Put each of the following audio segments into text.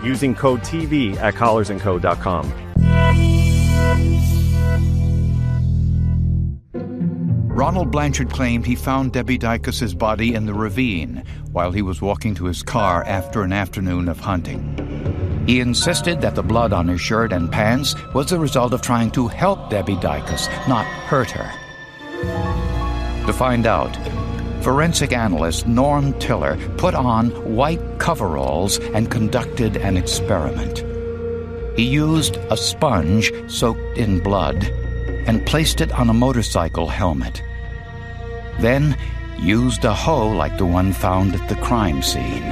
using code TV at collarsandco.com. Ronald Blanchard claimed he found Debbie Dicus's body in the ravine while he was walking to his car after an afternoon of hunting. He insisted that the blood on his shirt and pants was the result of trying to help Debbie Dicus, not hurt her. To find out, forensic analyst Norm Tiller put on white coveralls and conducted an experiment. He used a sponge soaked in blood and placed it on a motorcycle helmet. Then used a hoe like the one found at the crime scene.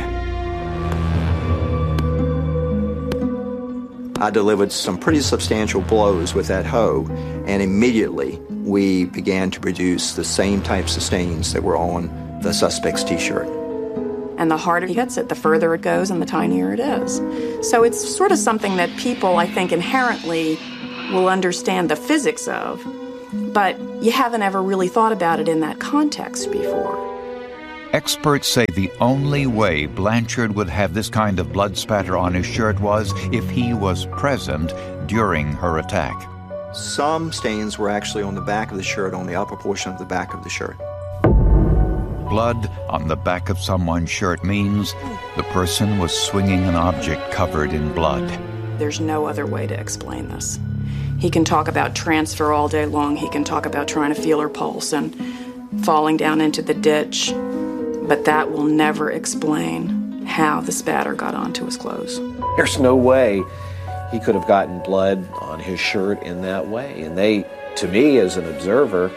I delivered some pretty substantial blows with that hoe, and immediately we began to produce the same types of stains that were on the suspect's T-shirt. And the harder he hits it, the further it goes and the tinier it is. So it's sort of something that people, I think, inherently will understand the physics of, but you haven't ever really thought about it in that context before. Experts say the only way Blanchard would have this kind of blood spatter on his shirt was if he was present during her attack. Some stains were actually on the back of the shirt, on the upper portion of the back of the shirt. Blood on the back of someone's shirt means the person was swinging an object covered in blood. There's no other way to explain this. He can talk about transfer all day long. He can talk about trying to feel her pulse and falling down into the ditch. But that will never explain how the spatter got onto his clothes. There's no way he could have gotten blood on his shirt in that way. And they, to me as an observer,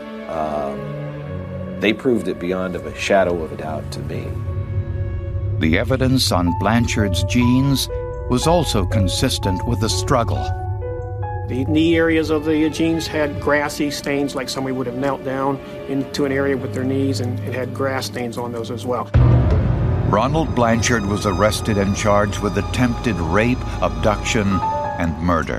they proved it beyond a shadow of a doubt to me. The evidence on Blanchard's jeans was also consistent with the struggle. The knee areas of the jeans had grassy stains, like somebody would have knelt down into an area with their knees, and it had grass stains on those as well. Ronald Blanchard was arrested and charged with attempted rape, abduction, and murder.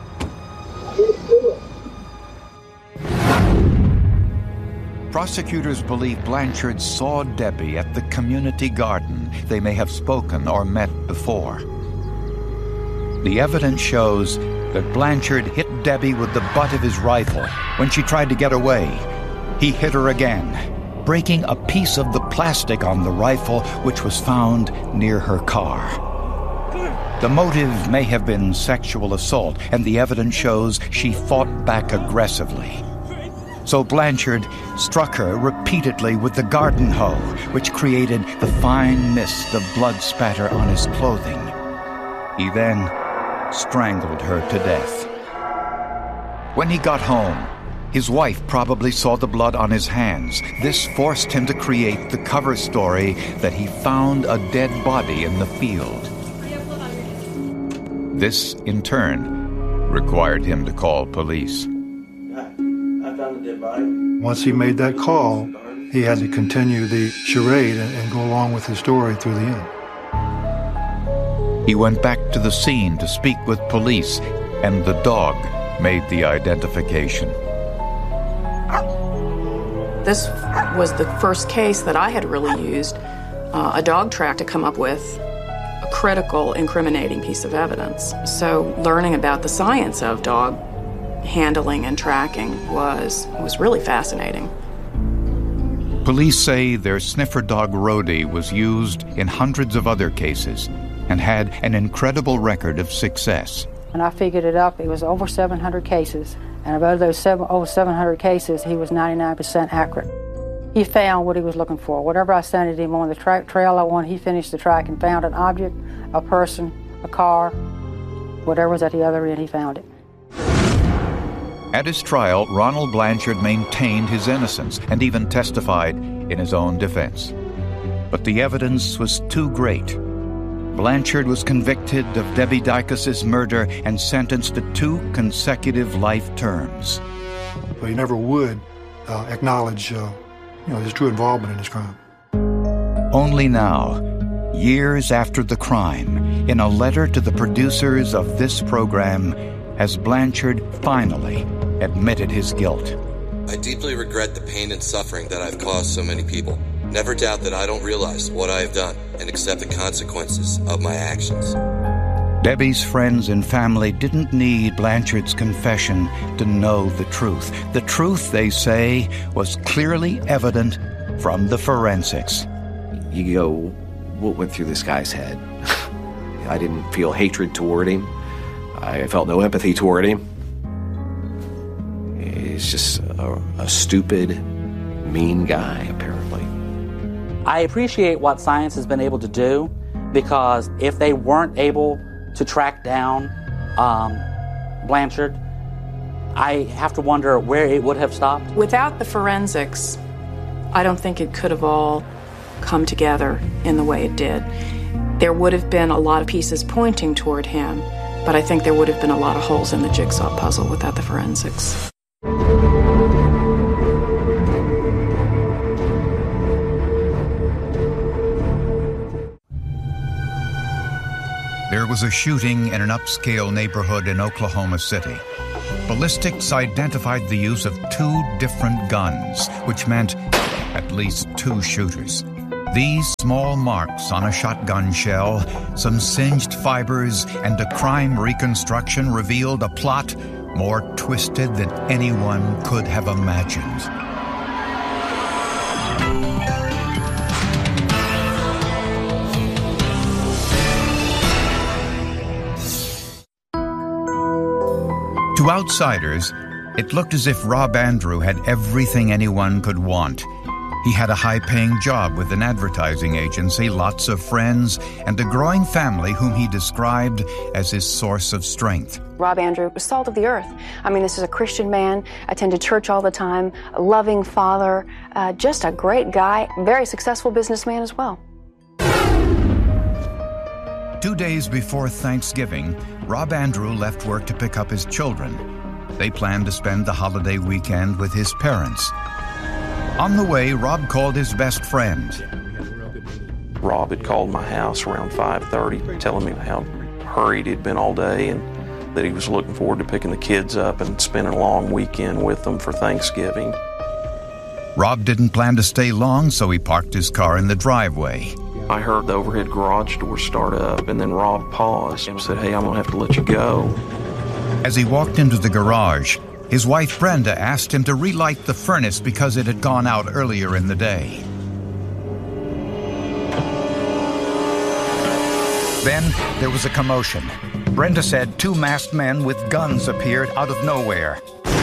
Prosecutors believe Blanchard saw Debbie at the community garden. They may have spoken or met before. The evidence shows that Blanchard hit Debbie with the butt of his rifle when she tried to get away. He hit her again, breaking a piece of the plastic on the rifle which was found near her car. The motive may have been sexual assault, and the evidence shows she fought back aggressively. So Blanchard struck her repeatedly with the garden hoe, which created the fine mist of blood spatter on his clothing. He then strangled her to death. When he got home, his wife probably saw the blood on his hands. This forced him to create the cover story that he found a dead body in the field. This, in turn, required him to call police. Once he made that call, he had to continue the charade and go along with his story through the end. He went back to the scene to speak with police, and the dog made the identification. This was the first case that I had really used a dog track to come up with a critical, incriminating piece of evidence. So learning about the science of dog handling and tracking was really fascinating. Police say their sniffer dog Rhodey was used in hundreds of other cases and had an incredible record of success. When I figured it up, it was over 700 cases. And of those over 700 cases, he was 99% accurate. He found what he was looking for. Whatever I sent him on the trail I wanted, he finished the track and found an object, a person, a car, whatever was at the other end, he found it. At his trial, Ronald Blanchard maintained his innocence and even testified in his own defense. But the evidence was too great. Blanchard was convicted of Debbie Dicus's murder and sentenced to 2 consecutive life terms. But he never would acknowledge his true involvement in this crime. Only now, years after the crime, in a letter to the producers of this program, has Blanchard finally admitted his guilt. I deeply regret the pain and suffering that I've caused so many people. Never doubt that I don't realize what I have done and accept the consequences of my actions. Debbie's friends and family didn't need Blanchard's confession to know the truth. The truth, they say, was clearly evident from the forensics. You go, what went through this guy's head? I didn't feel hatred toward him. I felt no empathy toward him. He's just a stupid, mean guy, apparently. I appreciate what science has been able to do, because if they weren't able to track down Blanchard, I have to wonder where it would have stopped. Without the forensics, I don't think it could have all come together in the way it did. There would have been a lot of pieces pointing toward him, but I think there would have been a lot of holes in the jigsaw puzzle without the forensics. There was a shooting in an upscale neighborhood in Oklahoma City. Ballistics identified the use of 2 different guns, which meant at least 2 shooters. These small marks on a shotgun shell, some singed fibers, and a crime reconstruction revealed a plot more twisted than anyone could have imagined. To outsiders, it looked as if Rob Andrew had everything anyone could want. He had a high-paying job with an advertising agency, lots of friends, and a growing family whom he described as his source of strength. Rob Andrew was salt of the earth. I mean, this is a Christian man, attended church all the time, a loving father, just a great guy, very successful businessman as well. 2 days before Thanksgiving, Rob Andrew left work to pick up his children. They planned to spend the holiday weekend with his parents. On the way, Rob called his best friend. Rob had called my house around 5:30, telling me how hurried he'd been all day and that he was looking forward to picking the kids up and spending a long weekend with them for Thanksgiving. Rob didn't plan to stay long, so he parked his car in the driveway. I heard the overhead garage door start up, and then Rob paused and said, "Hey, I'm going to have to let you go." As he walked into the garage, his wife Brenda asked him to relight the furnace because it had gone out earlier in the day. Then there was a commotion. Brenda said 2 masked men with guns appeared out of nowhere.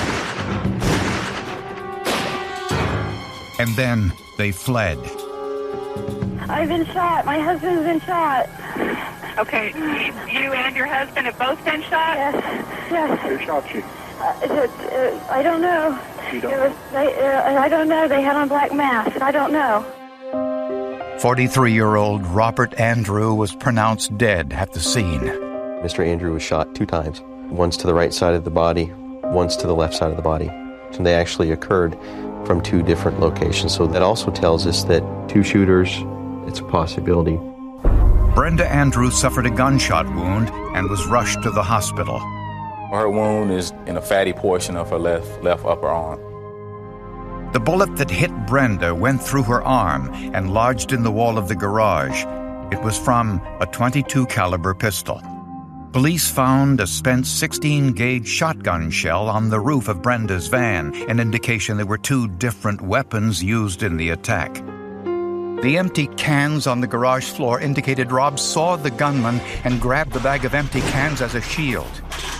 And then they fled. I've been shot. My husband's been shot. Okay, you and your husband have both been shot? Yes. Who shot you? I don't know. You don't? I don't know. They had on black masks. I don't know. 43-year-old Robert Andrew was pronounced dead at the scene. Mr. Andrew was shot 2 times. Once to the right side of the body, once to the left side of the body. And they actually occurred from 2 different locations. So that also tells us that 2 shooters, it's a possibility. Brenda Andrews suffered a gunshot wound and was rushed to the hospital. Her wound is in a fatty portion of her left upper arm. The bullet that hit Brenda went through her arm and lodged in the wall of the garage. It was from a .22 caliber pistol. Police found a spent 16-gauge shotgun shell on the roof of Brenda's van, an indication there were 2 different weapons used in the attack. The empty cans on the garage floor indicated Rob saw the gunman and grabbed the bag of empty cans as a shield.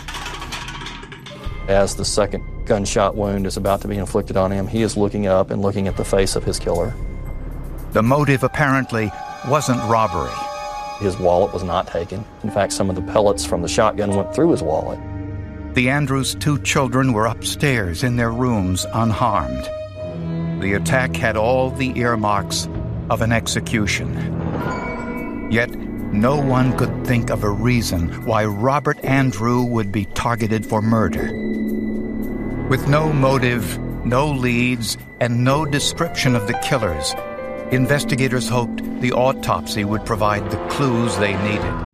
As the second gunshot wound is about to be inflicted on him, he is looking up and looking at the face of his killer. The motive apparently wasn't robbery. His wallet was not taken. In fact, some of the pellets from the shotgun went through his wallet. The Andrews' 2 children were upstairs in their rooms unharmed. The attack had all the earmarks of an execution. Yet, no one could think of a reason why Robert Andrew would be targeted for murder. With no motive, no leads, and no description of the killers, investigators hoped the autopsy would provide the clues they needed.